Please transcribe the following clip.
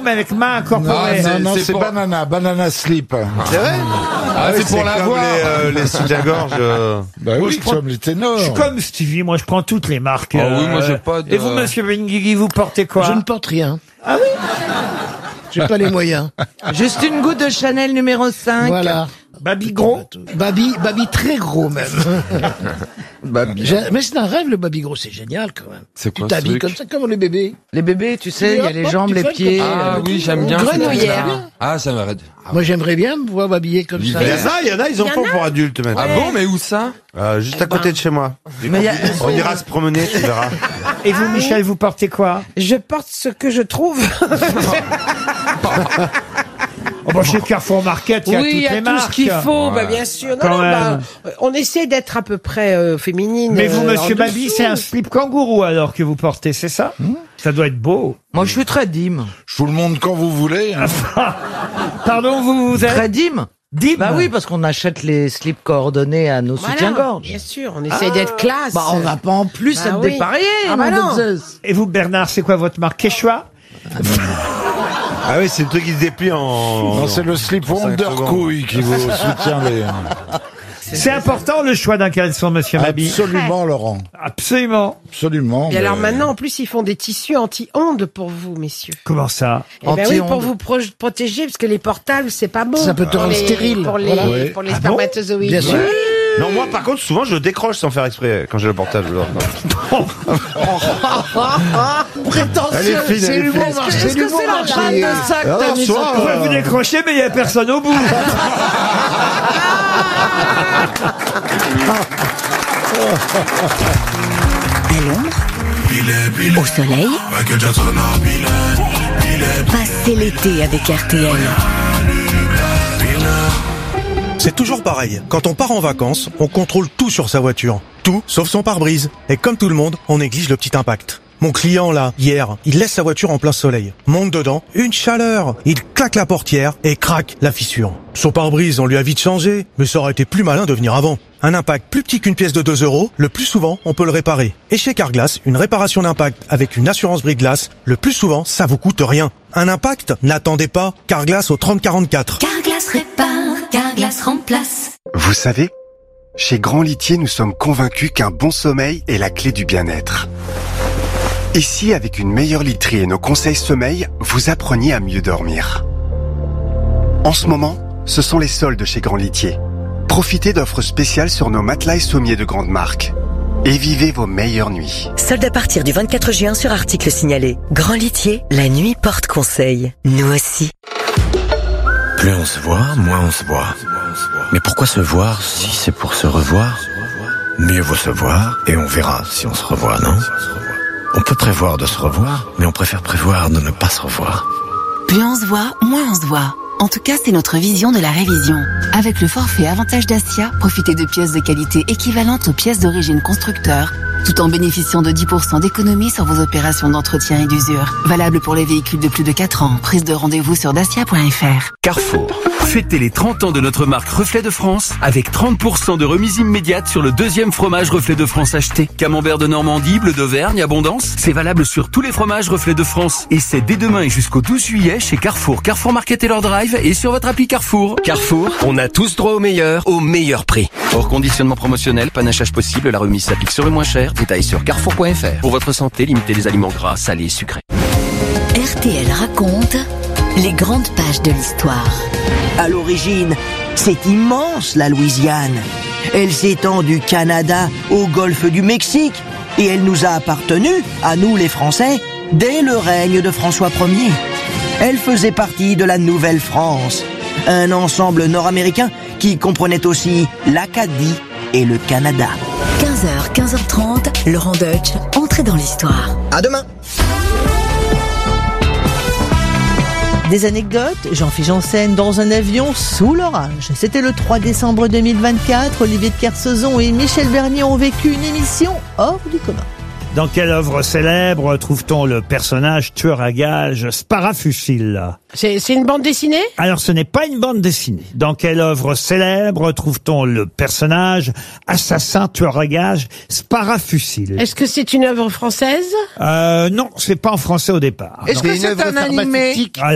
mais avec main incorporée. Non, c'est banana slip. C'est vrai? C'est pour la voix. Les soutiens-gorge. Bah oui, comme les ténors. Je suis comme Stevie, moi je prends toutes les marques. Oui, moi j'ai pas de... Et vous, monsieur Benguigui, vous portez quoi? Je ne porte rien. Ah oui? J'ai pas les moyens. Juste une goutte de Chanel numéro 5. Voilà. Babi gros? Babi très gros même. Babi. Mais c'est un rêve le babi gros, c'est génial quand même. C'est quoi Tu ce t'habilles truc? comme ça, comme les bébés. Les bébés, tu sais, il y a les Hop, jambes, tu les fais pieds. comme ça. Ah oui, j'aime bien. Grenouillère. Ah, ça m'arrête. Moi j'aimerais bien me voir m'habiller comme ça. Il y en a, ils en font pour adultes maintenant. Ah bon, mais où ça? Juste à côté de chez moi. Mais y a- On ira se promener, tu verras. Et vous, Michel, vous portez quoi? Je porte ce que je trouve. Oh, bah, chez Carrefour Market, il y a Oui, toutes il y a les tout marques. ce qu'il faut, bah, bien sûr. Non, Quand non, même. on essaie d'être à peu près féminine. Mais vous, monsieur en Babi, dessous. c'est un slip kangourou alors que vous portez, c'est ça? Ça doit être beau. Moi, je suis très dîme. Je vous le montre quand vous voulez. Hein. Pardon, vous êtes Très dîme. dîme? Bah oui, parce qu'on achète les slips coordonnés à nos Voilà, soutiens-gorge. bien sûr, on essaie d'être classe. Bah, on va pas en plus Bah être oui. dépareillés, Ah bah nom non. de Zeus. Et vous, Bernard, c'est quoi votre marque? Quechua? Ah oui, c'est le truc qui se déplie en... Non, c'est le slip en 5 Wonder secondes. Couille qui vous soutient les... C'est important le choix d'un caleçon, monsieur Babi. Absolument, Laurent. Absolument. Absolument. Et alors maintenant, en plus, ils font des tissus anti-ondes pour vous, messieurs. Comment ça? Eh ben oui, Anti-ondes. pour vous protéger, parce que les portables, c'est pas bon. Ça peut te Pour rendre les- stérile. Pour les, Voilà. pour les Ah bon spermatozoïdes. Bien sûr. Oui. Non, moi, par contre, souvent, je décroche sans faire exprès quand j'ai le portable. Prétentieux, Elle est fine, c'est elle est l'humour fine. marseillais. Est-ce que c'est la graine de ça que t'as mis sur Vous pouvez vous décrocher, mais il n'y a personne au bout. À l'ombre, au soleil, passez l'été avec RTL. C'est toujours pareil. Quand on part en vacances, on contrôle tout sur sa voiture. Tout, sauf son pare-brise. Et comme tout le monde, on néglige le petit impact. Mon client, là, hier, il laisse sa voiture en plein soleil. Monte dedans, une chaleur. Il claque la portière et craque la fissure. Son pare-brise, on lui a vite changé, mais ça aurait été plus malin de venir avant. Un impact plus petit qu'une pièce de 2 €, le plus souvent, on peut le réparer. Et chez Carglass, une réparation d'impact avec une assurance brise-glace, le plus souvent, ça vous coûte rien. Un impact? N'attendez pas. Carglass au 3044. Carglass répare, Carglass remplace. Vous savez, chez Grand Litier, nous sommes convaincus qu'un bon sommeil est la clé du bien-être. Et si, avec une meilleure literie et nos conseils sommeil, vous appreniez à mieux dormir? En ce moment, ce sont les soldes chez Grand Litier. Profitez d'offres spéciales sur nos matelas et sommiers de grande marque. Et vivez vos meilleures nuits. Solde à partir du 24 juin sur article signalé. Grand Litier, la nuit porte conseil. Nous aussi. Plus on se voit, moins on se voit. Mais pourquoi se voir si c'est pour se revoir? Mieux vaut se voir et on verra si on se revoit, non? On peut prévoir de se revoir, mais on préfère prévoir de ne pas se revoir. Plus on se voit, moins on se voit. En tout cas, c'est notre vision de la révision. Avec le forfait Avantage Dacia, profitez de pièces de qualité équivalentes aux pièces d'origine constructeur, tout en bénéficiant de 10% d'économie sur vos opérations d'entretien et d'usure. Valable pour les véhicules de plus de 4 ans. Prise de rendez-vous sur dacia.fr. Carrefour. Fêtez les 30 ans de notre marque Reflet de France avec 30% de remise immédiate sur le deuxième fromage Reflet de France acheté. Camembert de Normandie, bleu d'Auvergne, abondance. C'est valable sur tous les fromages Reflet de France. Et c'est dès demain et jusqu'au 12 juillet chez Carrefour, Carrefour Market et leur drive et sur votre appli Carrefour. Carrefour, on a tous droit au meilleur prix. Hors conditionnement promotionnel, panachage possible, la remise s'applique sur le moins cher. Détails sur carrefour.fr. Pour votre santé, limitez les aliments gras, salés, sucrés. RTL raconte les grandes pages de l'histoire. À l'origine, c'est immense la Louisiane. Elle s'étend du Canada au golfe du Mexique et elle nous a appartenu, à nous les Français, dès le règne de François Ier. Elle faisait partie de la Nouvelle-France, un ensemble nord-américain qui comprenait aussi l'Acadie et le Canada. 15h, 15h30, Laurent Deutsch, entrée dans l'histoire. À demain. Des anecdotes, Jean-Philippe Janssen dans un avion sous l'orage. C'était le 3 décembre 2024. Olivier de Kersauzon et Michel Bernier ont vécu une émission hors du commun. Dans quelle œuvre célèbre trouve-t-on le personnage tueur à gages Sparafucile? C'est une bande dessinée? Alors, ce n'est pas une bande dessinée. Dans quelle œuvre célèbre trouve-t-on le personnage assassin tueur à gages Sparafucile? Est-ce que c'est une œuvre française? Non, c'est pas en français au départ. Est-ce que c'est un animé?